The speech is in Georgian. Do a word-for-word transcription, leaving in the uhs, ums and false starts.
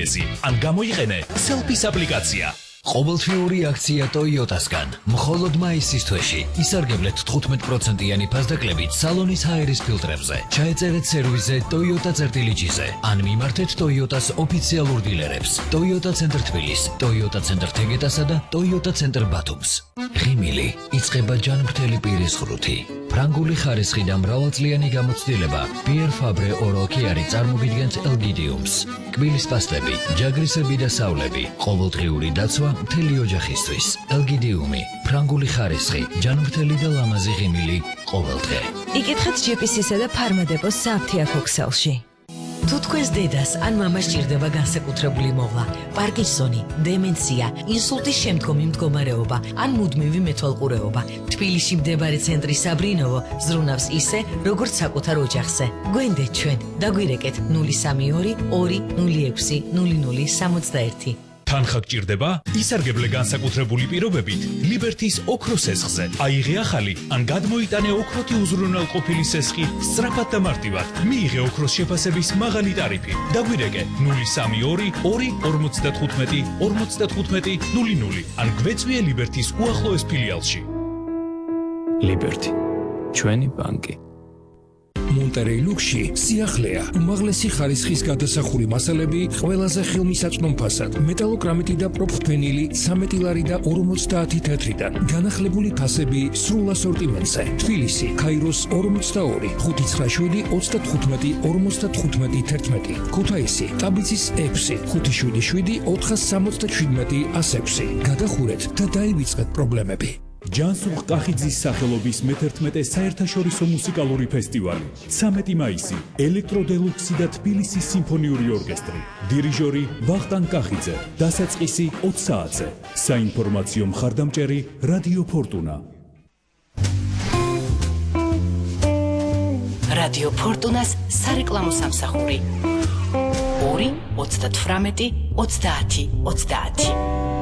დიეზი ან გამოიყენე selfies აპლიკაცია. ყოველთვიური აქცია Toyota-სგან. მხოლოდ მაისის თვეში ისარგებლეთ თხუთმეტ პროცენტიანი ფასდაკლებით სალონის ჰაერის ფილტრებზე. ჩაეწერეთ სერვისზე Toyota წერტილიჯიზე ან მიმართეთ Toyota-ს ოფიციალურ დილერებს. Toyota ცენტრ თბილის, Toyota ცენტრ თეგეტასა და Toyota ცენტრ ბათუმს. ღიმილი იწყება ჯანმრთელი პირის ღრუთი. ფრანგული ხარისხი და მრავალწლიანი გამოცდილება Pierre Fabre Oral Care წარმოგიდგენთ ელგიდიუმს. კბილის პასტები, ჯაგრისები და სავლები, ყოველდღიური დაცვა მთელი ოჯახისთვის. ელგიდიუმი, ფრანგული ხარისხი, ჯანმრთელი და ლამაზი ღიმილი ყოველდღე. იკითხეთ ჯი პი სი-სა და ფარმადეპოს სააფთიაქო ქსელში. თუ თქვენს დედას ან მამას ჭირდება განსაკუთრებული მოვლა, პარკინსონი, დემენცია, ინსულტის შემდგომი მდგომარეობა ან მუდმივი მეთვალყურეობა, თბილისში მდებარე ცენტრი საბრინოვო ზრუნავს ისე, როგორც საკუთარ ოჯახზე. გვენდეთ ჩვენ, დაგვირეკეთ ნული სამი ორი ორი ნული ექვსი ნული ნული სამოცდაერთი. თანხა გჭირდება? ისარგებლე განსაკუთრებული პირობებით ლიბერთის ოქროს სესხზე. აიღე ახალი ან გადმოიტანე ოქროთი უზრუნველყოფილი სესხი სწრაფად და მარტივად. მიიღე ოქროს შეფასების მაღალი ტარიფი. დაგვირეკე ნული სამი ორი ორი ორმოცდათხუთმეტი ორმოცდათხუთმეტი ნული ნული ან გვეწვიე ლიბერთის უახლოეს ფილიალში. ლიბერთი, ჩვენი ბანკი. მონტერეი ლუქსში სიახლეა, უმაღლესი ხარისხის გადასახური მასალები ყველაზე ხელმისაწვდომ ფასად, მეტალოკრამიტი და პროფენილი ცამეტი ლარი და ორმოცდაათი თეთრიდან, განახლებული ფასები სრულ ასორტიმენტზე. თბილისი, ქაიროს ორმოცდაორი, ხუთი ცხრა შვიდი ოცდათხუთმეტი ორმოცდათხუთმეტი თერთმეტი, ქუთაისი, ტაბიცის ექვსი, ხუთი შვიდი შვიდი ოთხას სამოცდაშვიდმეტი ას ექვსი. გადახურეთ და დაივიწყეთ პრობლემები. ჯანსუღ კახიძის სახელობის მეთერთმეტე საერთაშორისო მუსიკალური ფესტივალი. ცამეტი მაისი, ელექტროდელუქსი და თბილისის სიმფონიური ორკესტრი. დირიჟორი ვახტანგ კახიძე. დასაწყისი ოც საათზე. საინფორმაციო მხარდამჭერი რადიო ფორტუნა. რადიო ფორტუნას სარეკლამო სამსახური. ორი ოცდათვრამეტი ოცდაათი ოცდაათი.